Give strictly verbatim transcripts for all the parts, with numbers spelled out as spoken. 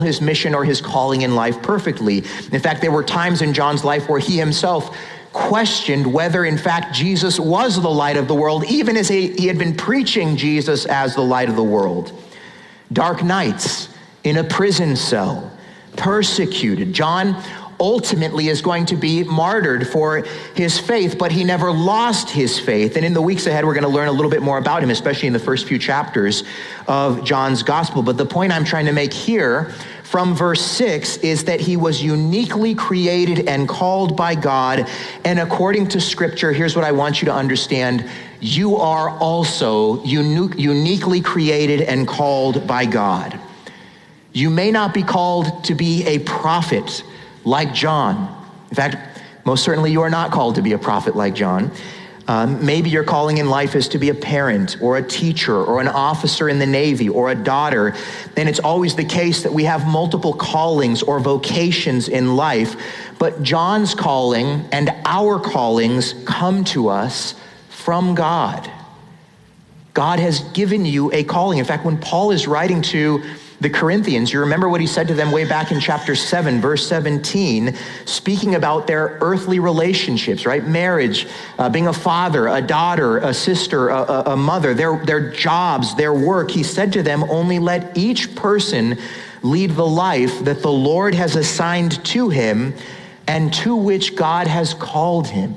his mission or his calling in life perfectly. In fact, there were times in John's life where he himself questioned whether in fact Jesus was the light of the world, even as he, he had been preaching Jesus as the light of the world. Dark nights in a prison cell, persecuted. John ultimately is going to be martyred for his faith, but he never lost his faith. And in the weeks ahead, we're going to learn a little bit more about him, especially in the first few chapters of John's gospel. But the point I'm trying to make here from verse six is that he was uniquely created and called by God. And according to scripture, here's what I want you to understand. You are also uni- uniquely created and called by God. You may not be called to be a prophet like John. In fact, most certainly you are not called to be a prophet like John. Um, maybe your calling in life is to be a parent or a teacher or an officer in the Navy or a daughter. And it's always the case that we have multiple callings or vocations in life. But John's calling and our callings come to us from God. God has given you a calling. In fact, when Paul is writing to the Corinthians, you remember what he said to them way back in chapter seven, verse seventeen, speaking about their earthly relationships, right? Marriage, uh, being a father, a daughter, a sister, a, a, a mother, their, their jobs, their work. He said to them, only let each person lead the life that the Lord has assigned to him and to which God has called him.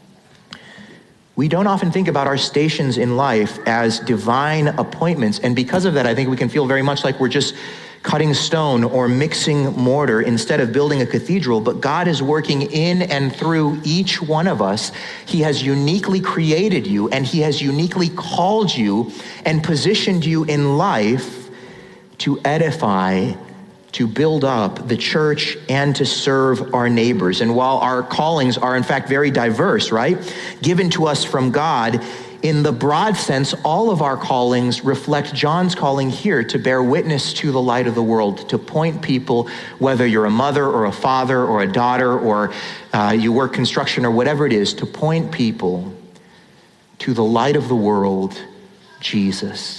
We don't often think about our stations in life as divine appointments. And because of that, I think we can feel very much like we're just cutting stone or mixing mortar instead of building a cathedral. But God is working in and through each one of us. He has uniquely created you, and he has uniquely called you and positioned you in life to edify, to build up the church, and to serve our neighbors. And while our callings are in fact very diverse, right, given to us from God, in the broad sense, all of our callings reflect John's calling here to bear witness to the light of the world, to point people, whether you're a mother or a father or a daughter or uh, you work construction or whatever it is, to point people to the light of the world, Jesus.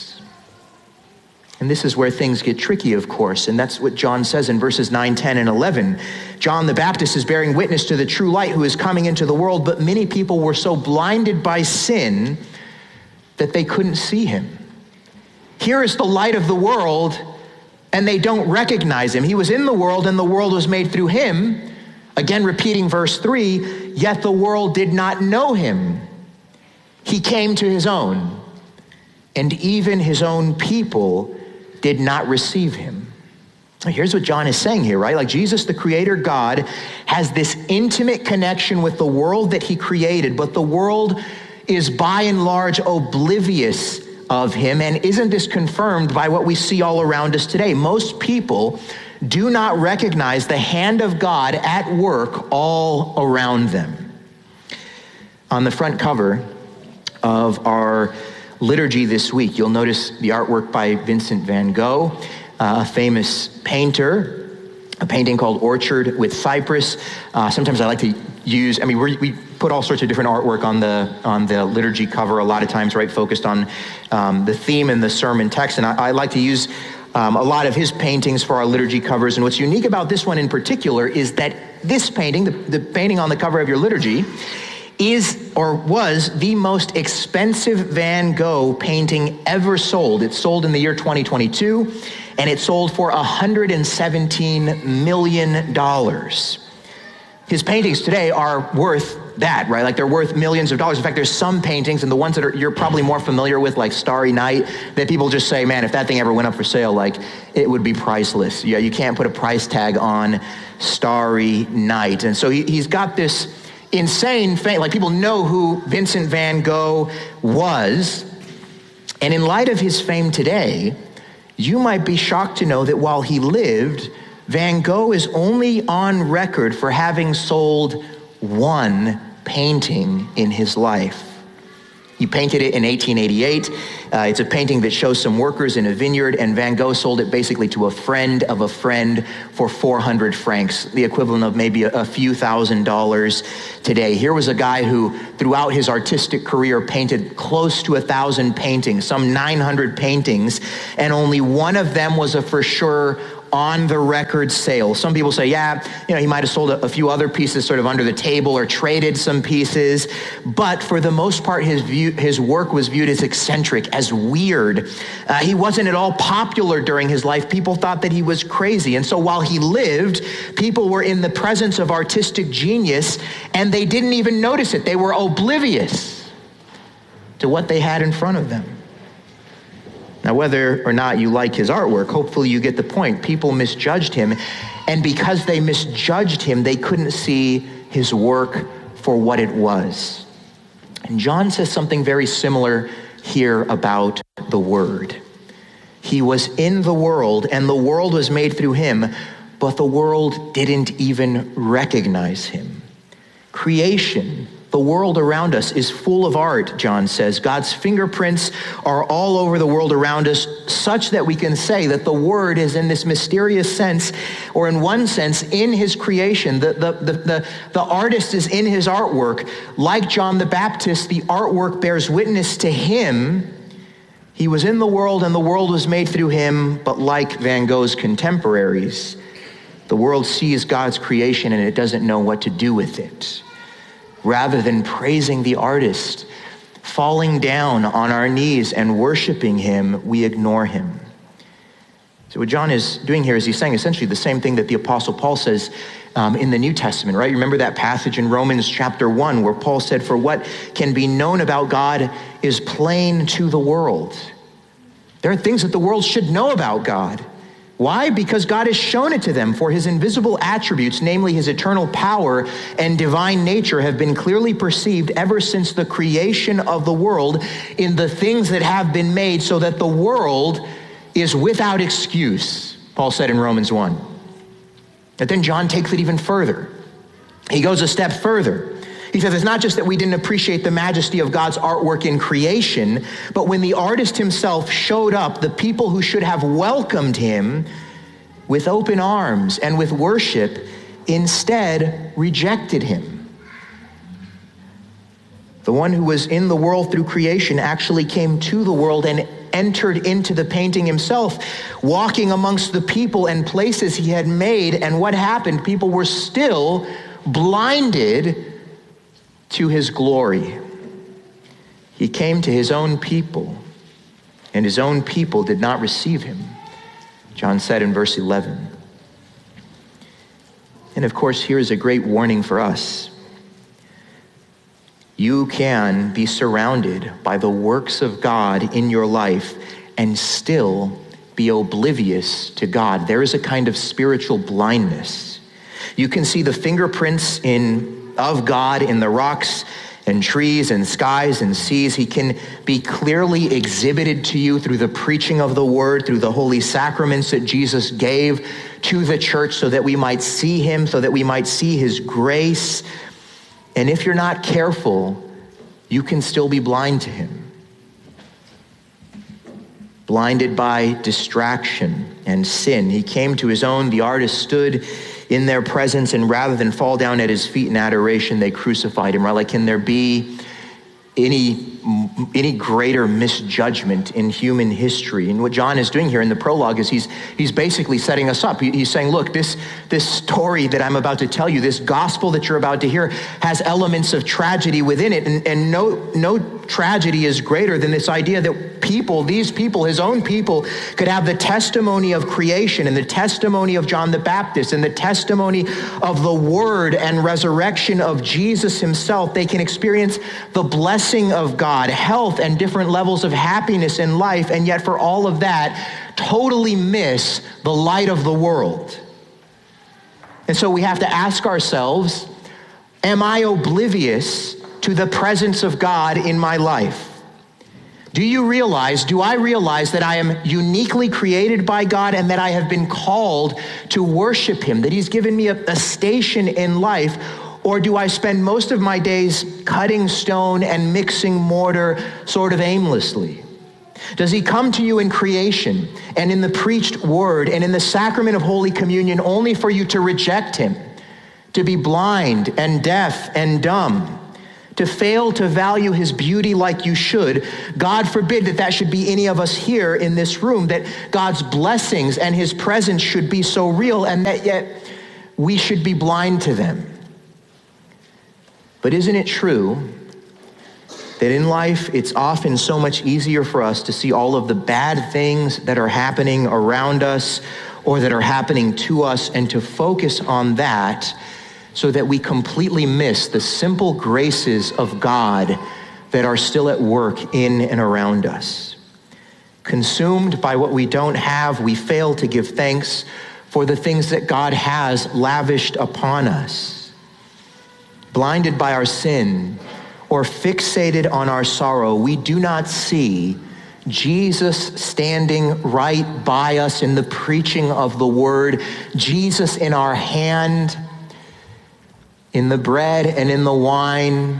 And this is where things get tricky, of course, and that's what John says in verses nine, ten, and eleven. John the Baptist is bearing witness to the true light who is coming into the world, but many people were so blinded by sin that they couldn't see him. Here is the light of the world, and they don't recognize him. He was in the world, and the world was made through him. Again, repeating verse three, yet the world did not know him. He came to his own, and even his own people did not receive him. Here's what John is saying here, right? Like Jesus, the creator God, has this intimate connection with the world that he created, but the world is by and large oblivious of him. And isn't this confirmed by what we see all around us today? Most people do not recognize the hand of God at work all around them. On the front cover of our liturgy this week, you'll notice the artwork by Vincent van Gogh, uh, a famous painter, a painting called Orchard with Cypress. Uh, sometimes I like to use, I mean, we're, we put all sorts of different artwork on the on the liturgy cover a lot of times, right, focused on um, the theme and the sermon text. And I, I like to use um, a lot of his paintings for our liturgy covers. And what's unique about this one in particular is that this painting, the, the painting on the cover of your liturgy, is or was the most expensive Van Gogh painting ever sold. It sold in the year twenty twenty-two, and it sold for one hundred seventeen million dollars. His paintings today are worth that, right? Like they're worth millions of dollars. In fact, there's some paintings, and the ones that are, you're probably more familiar with, like Starry Night, that people just say, man, if that thing ever went up for sale, like it would be priceless. Yeah, you can't put a price tag on Starry Night. And so he, he's got this insane fame. Like people know who Vincent van Gogh was. And in light of his fame today, you might be shocked to know that while he lived, Van Gogh is only on record for having sold one painting in his life. He painted it in eighteen eighty-eight. Uh, it's a painting that shows some workers in a vineyard, and Van Gogh sold it basically to a friend of a friend for four hundred francs, the equivalent of maybe a, a few thousand dollars today. Here was a guy who, throughout his artistic career, painted close to a thousand paintings, some nine hundred paintings, and only one of them was a for sure on the record sale. Some people say, yeah, you know, he might have sold a, a few other pieces sort of under the table or traded some pieces. But for the most part, his view, his work was viewed as eccentric, as weird. Uh, he wasn't at all popular during his life. People thought that he was crazy. And so while he lived, people were in the presence of artistic genius, and they didn't even notice it. They were oblivious to what they had in front of them. Now, whether or not you like his artwork, hopefully you get the point. People misjudged him, and because they misjudged him, they couldn't see his work for what it was. And John says something very similar here about the Word. He was in the world, and the world was made through him, but the world didn't even recognize him. Creation, the world around us, is full of art, John says. God's fingerprints are all over the world around us, such that we can say that the Word is, in this mysterious sense, or in one sense, in his creation. The, the, the, the, the artist is in his artwork. Like John the Baptist, the artwork bears witness to him. He was in the world, and the world was made through him, but like Van Gogh's contemporaries, the world sees God's creation and it doesn't know what to do with it. Rather than praising the artist, falling down on our knees and worshiping him, we ignore him. So what John is doing here is he's saying essentially the same thing that the Apostle Paul says um, in the New Testament, right? You remember that passage in Romans chapter one where Paul said, "For what can be known about God is plain to the world." There are things that the world should know about God. Why? Because God has shown it to them, for his invisible attributes, namely his eternal power and divine nature, have been clearly perceived ever since the creation of the world in the things that have been made, so that the world is without excuse, Paul said in Romans one. But then John takes it even further. He goes a step further. He says it's not just that we didn't appreciate the majesty of God's artwork in creation, but when the artist himself showed up, the people who should have welcomed him with open arms and with worship instead rejected him. The one who was in the world through creation actually came to the world and entered into the painting himself, walking amongst the people and places he had made. And what happened? People were still blinded to his glory. He came to his own people, and his own people did not receive him, John said in verse eleven. And of course, here is a great warning for us. You can be surrounded by the works of God in your life and still be oblivious to God. There is a kind of spiritual blindness. You can see the fingerprints in of God in the rocks and trees and skies and seas. He can be clearly exhibited to you through the preaching of the word, through the holy sacraments that Jesus gave to the church so that we might see him, so that we might see his grace. And if you're not careful, you can still be blind to him. Blinded by distraction and sin. He came to his own. The artist stood in their presence, and rather than fall down at his feet in adoration, they crucified him. Right? Like, can there be any any greater misjudgment in human history? And what John is doing here in the prologue is he's he's basically setting us up. He, he's saying, look, this this story that I'm about to tell you, this gospel that you're about to hear, has elements of tragedy within it, and, and no no tragedy is greater than this idea that people, these people, his own people, could have the testimony of creation and the testimony of John the Baptist and the testimony of the word and resurrection of Jesus himself. They can experience the blessing of God, health, and different levels of happiness in life, and yet for all of that, totally miss the light of the world. And so we have to ask ourselves, am I oblivious to the presence of God in my life? Do you realize, do I realize that I am uniquely created by God and that I have been called to worship him, that he's given me a, a station in life? Or do I spend most of my days cutting stone and mixing mortar sort of aimlessly? Does he come to you in creation and in the preached word and in the sacrament of Holy Communion only for you to reject him, to be blind and deaf and dumb, to fail to value his beauty like you should. God forbid that that should be any of us here in this room, that God's blessings and his presence should be so real and that yet we should be blind to them. But isn't it true that in life it's often so much easier for us to see all of the bad things that are happening around us or that are happening to us and to focus on that so that we completely miss the simple graces of God that are still at work in and around us. Consumed by what we don't have, we fail to give thanks for the things that God has lavished upon us. Blinded by our sin or fixated on our sorrow, we do not see Jesus standing right by us in the preaching of the word, Jesus in our hand, in the bread and in the wine,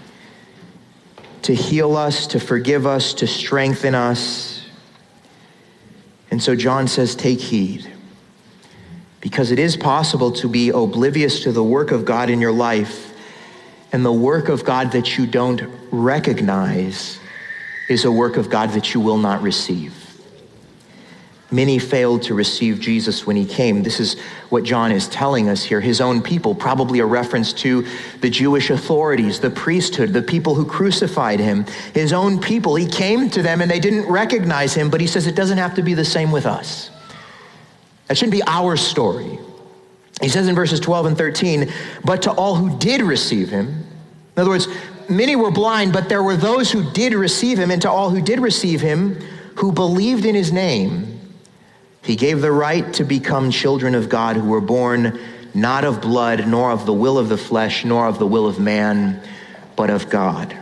to heal us, to forgive us, to strengthen us. And so John says, take heed, because it is possible to be oblivious to the work of God in your life, and the work of God that you don't recognize is a work of God that you will not receive. Many failed to receive Jesus when he came. This is what John is telling us here. His own people, probably a reference to the Jewish authorities, the priesthood, the people who crucified him. His own people, he came to them and they didn't recognize him, but he says it doesn't have to be the same with us. That shouldn't be our story. He says in verses twelve and thirteen, but to all who did receive him, in other words, many were blind, but there were those who did receive him, and to all who did receive him, who believed in his name, he gave the right to become children of God, who were born not of blood, nor of the will of the flesh, nor of the will of man, but of God.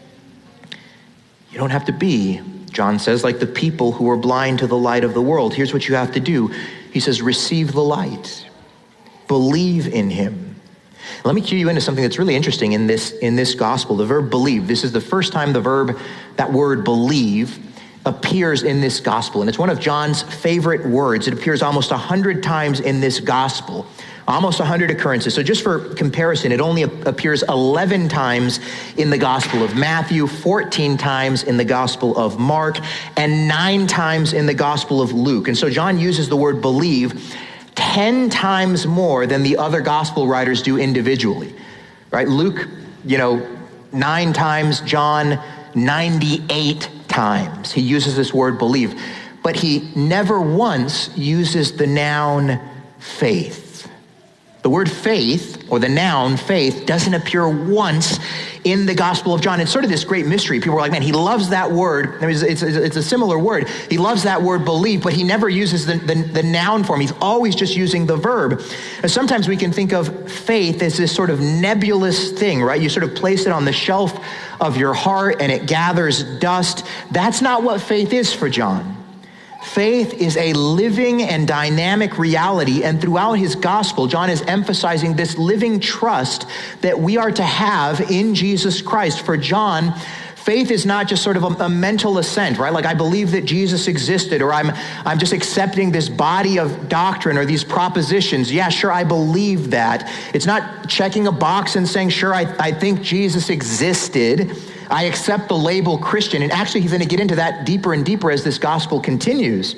You don't have to be, John says, like the people who were blind to the light of the world. Here's what you have to do. He says, receive the light. Believe in him. Let me cue you into something that's really interesting in this, in this gospel. The verb believe. This is the first time the verb, that word believe, appears in this gospel. And it's one of John's favorite words. It appears almost a hundred times in this gospel. Almost a hundred occurrences. So just for comparison, it only appears eleven times in the Gospel of Matthew, fourteen times in the Gospel of Mark, and nine times in the Gospel of Luke. And so John uses the word believe ten times more than the other gospel writers do individually, right? Luke, you know, nine times, John, ninety-eight times. He uses this word believe, but he never once uses the noun faith. The word faith, or the noun faith, doesn't appear once in the Gospel of John. It's sort of this great mystery. People are like, man, he loves that word. I mean, it's, it's, it's a similar word. He loves that word believe, but he never uses the, the, the noun form. He's always just using the verb. And sometimes we can think of faith as this sort of nebulous thing, right? You sort of place it on the shelf of your heart and it gathers dust. That's not what faith is for John. Faith is a living and dynamic reality, and throughout his gospel, John is emphasizing this living trust that we are to have in Jesus Christ. For John, faith is not just sort of a, a mental assent, right? Like, I believe that Jesus existed, or I'm I'm just accepting this body of doctrine or these propositions. Yeah, sure, I believe that. It's not checking a box and saying, sure, I, I think Jesus existed. I accept the label Christian. And actually, he's going to get into that deeper and deeper as this gospel continues.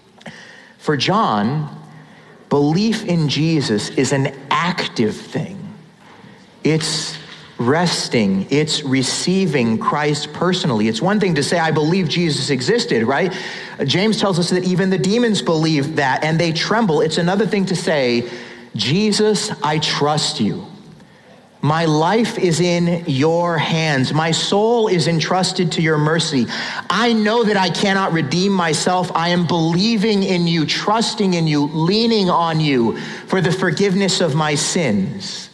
For John, belief in Jesus is an active thing. It's resting. It's receiving Christ personally. It's one thing to say, I believe Jesus existed, right? James tells us that even the demons believe that and they tremble. It's another thing to say, Jesus, I trust you. My life is in your hands. My soul is entrusted to your mercy. I know that I cannot redeem myself. I am believing in you, trusting in you, leaning on you for the forgiveness of my sins.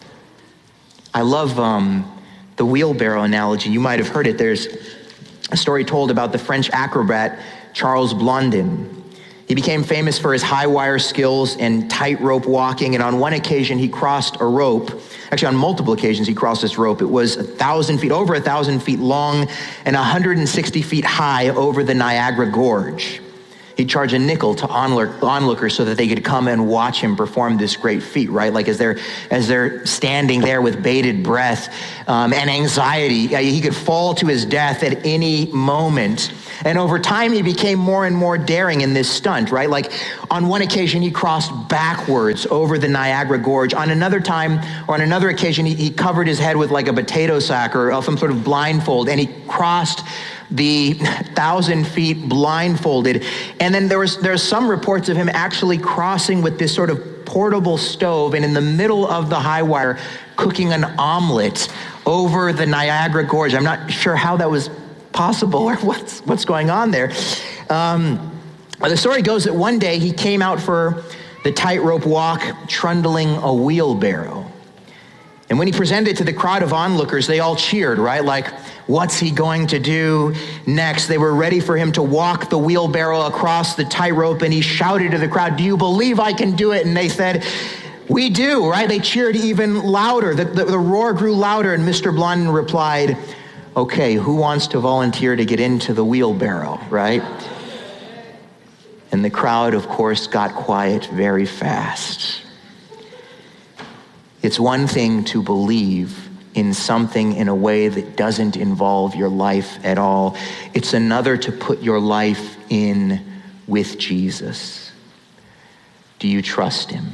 I love um, the wheelbarrow analogy. You might have heard it. There's a story told about the French acrobat Charles Blondin. He became famous for his high wire skills and tightrope walking, and on one occasion he crossed a rope. Actually, on multiple occasions he crossed this rope. It was a thousand feet, over a thousand feet long and one hundred sixty feet high over the Niagara Gorge. He'd charge a nickel to onlook, onlookers so that they could come and watch him perform this great feat, right? Like as they're as they're standing there with bated breath um, and anxiety, he could fall to his death at any moment. And over time, he became more and more daring in this stunt, right? Like on one occasion, he crossed backwards over the Niagara Gorge. On another time, or on another occasion, he, he covered his head with like a potato sack or some sort of blindfold, and he crossed the thousand feet blindfolded. And then there was there's some reports of him actually crossing with this sort of portable stove and in the middle of the high wire cooking an omelet over the Niagara Gorge. I'm not sure how that was possible or what's what's going on there. Um, the story goes that one day he came out for the tightrope walk trundling a wheelbarrow. And when he presented it to the crowd of onlookers, they all cheered, right? Like, what's he going to do next? They were ready for him to walk the wheelbarrow across the tightrope, and he shouted to the crowd, "Do you believe I can do it?" And they said, "We do," right? They cheered even louder. The, the, the roar grew louder, and Mister Blondin replied, "Okay, who wants to volunteer to get into the wheelbarrow," right? And the crowd, of course, got quiet very fast. It's one thing to believe in something in a way that doesn't involve your life at all. It's another to put your life in with Jesus. Do you trust him?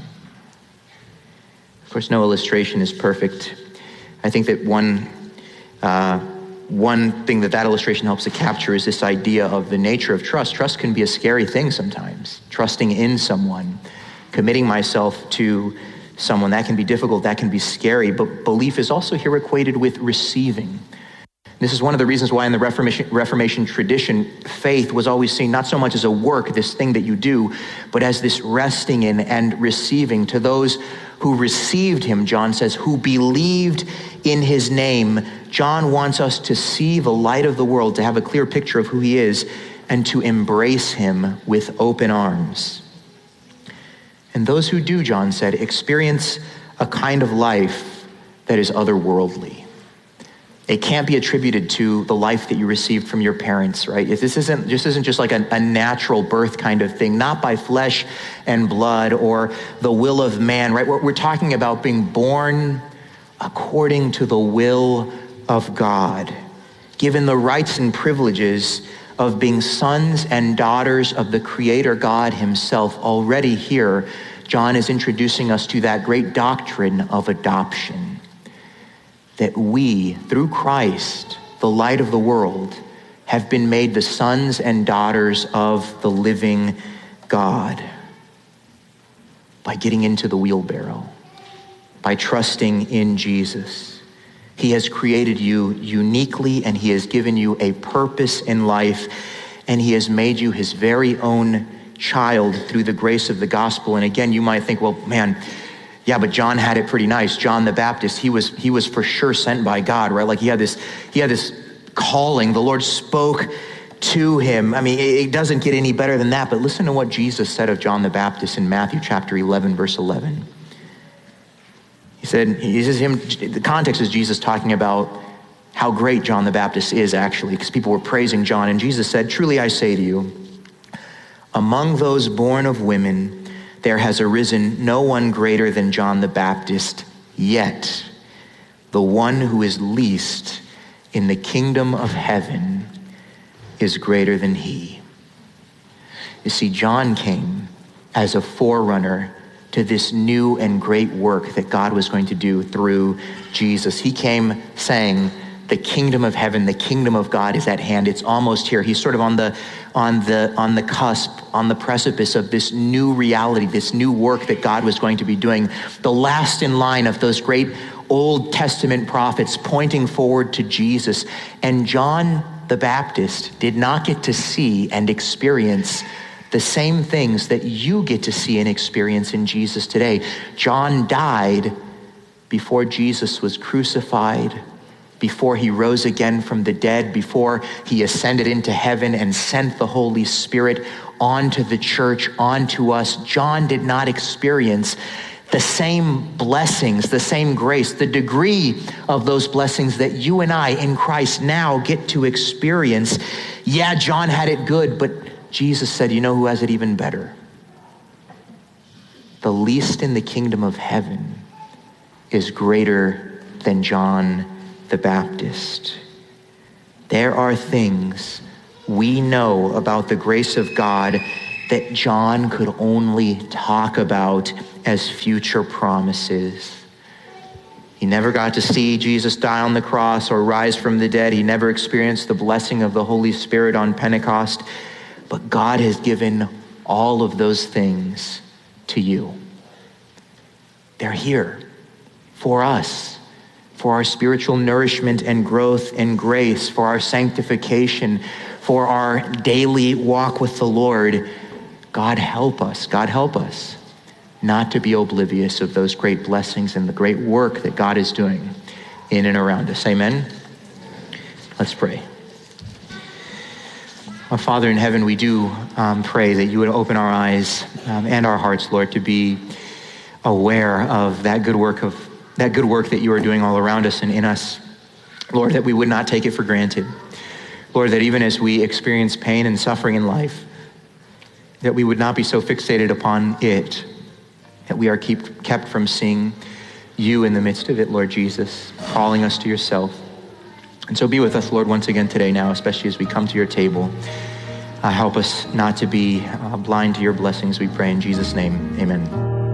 Of course, no illustration is perfect. I think that one uh, one thing that that illustration helps to capture is this idea of the nature of trust. Trust can be a scary thing sometimes. Trusting in someone, committing myself to someone, that can be difficult, that can be scary, but belief is also here equated with receiving. This is one of the reasons why in the Reformation, Reformation tradition, faith was always seen not so much as a work, this thing that you do, but as this resting in and receiving. To those who received him, John says, who believed in his name. John wants us to see the light of the world, to have a clear picture of who he is, and to embrace him with open arms. And those who do, John said, experience a kind of life that is otherworldly. It can't be attributed to the life that you received from your parents, right? If this isn't this isn't just like a, a natural birth kind of thing, not by flesh and blood or the will of man, right? We're, we're talking about being born according to the will of God, given the rights and privileges of being sons and daughters of the Creator God himself. Already here, John is introducing us to that great doctrine of adoption, that we, through Christ, the light of the world, have been made the sons and daughters of the living God by getting into the wheelbarrow, by trusting in Jesus. He has created you uniquely, and he has given you a purpose in life, and he has made you his very own child through the grace of the gospel. And again, you might think, well, man, yeah, but John had it pretty nice. John the Baptist, he was he was for sure sent by God, right? Like he had this he had this calling. The Lord spoke to him. I mean, it doesn't get any better than that. But listen to what Jesus said of John the Baptist in Matthew chapter eleven, verse eleven. He said, he says him, the context is Jesus talking about how great John the Baptist is actually, because people were praising John. And Jesus said, "Truly I say to you, among those born of women, there has arisen no one greater than John the Baptist, yet the one who is least in the kingdom of heaven is greater than he." You see, John came as a forerunner to this new and great work that God was going to do through Jesus. He came saying, the kingdom of heaven, the kingdom of God is at hand. It's almost here. He's sort of on the on the on the cusp, on the precipice of this new reality, this new work that God was going to be doing. The last in line of those great Old Testament prophets pointing forward to Jesus. And John the Baptist did not get to see and experience the same things that you get to see and experience in Jesus today. John died before Jesus was crucified, before he rose again from the dead, before he ascended into heaven and sent the Holy Spirit onto the church, onto us. John did not experience the same blessings, the same grace, the degree of those blessings that you and I in Christ now get to experience. Yeah, John had it good, but Jesus said, you know who has it even better? The least in the kingdom of heaven is greater than John the Baptist. There are things we know about the grace of God that John could only talk about as future promises. He never got to see Jesus die on the cross or rise from the dead. He never experienced the blessing of the Holy Spirit on Pentecost. But God has given all of those things to you. They're here for us, for our spiritual nourishment and growth and grace, for our sanctification, for our daily walk with the Lord. God help us, God help us not to be oblivious of those great blessings and the great work that God is doing in and around us. Amen? Let's pray. Our Father in heaven, we do um, pray that you would open our eyes um, and our hearts, Lord, to be aware of that good work of that good work that you are doing all around us and in us. Lord, that we would not take it for granted. Lord, that even as we experience pain and suffering in life, that we would not be so fixated upon it, that we are keep, kept from seeing you in the midst of it, Lord Jesus, calling us to yourself. And so be with us, Lord, once again today now, especially as we come to your table. Uh, help us not to be uh, blind to your blessings, we pray in Jesus' name. Amen.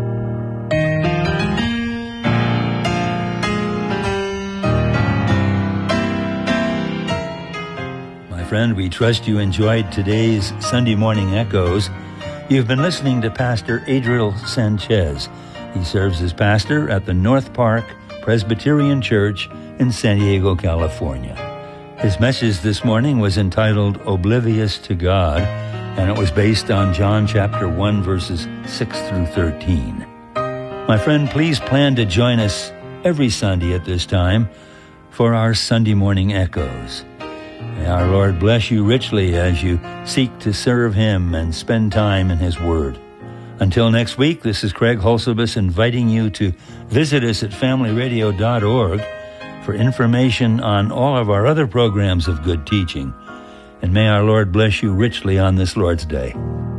My friend, we trust you enjoyed today's Sunday Morning Echoes. You've been listening to Pastor Adriel Sanchez. He serves as pastor at the North Park Presbyterian Church in San Diego, California. His message this morning was entitled Oblivious to God, and it was based on John chapter one, verses six through thirteen. My friend, please plan to join us every Sunday at this time for our Sunday Morning Echoes. May our Lord bless you richly as you seek to serve him and spend time in his word. Until next week, this is Craig Holsebus inviting you to visit us at family radio dot org for information on all of our other programs of good teaching. And may our Lord bless you richly on this Lord's Day.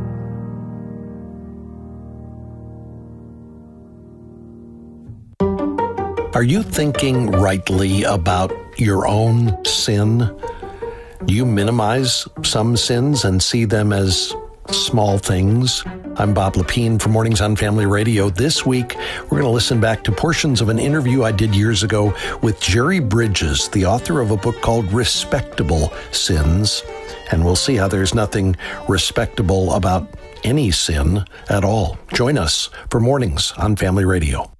Are you thinking rightly about your own sin? Do you minimize some sins and see them as small things? I'm Bob Lepine for Mornings on Family Radio. This week, we're going to listen back to portions of an interview I did years ago with Jerry Bridges, the author of a book called Respectable Sins. And we'll see how there's nothing respectable about any sin at all. Join us for Mornings on Family Radio.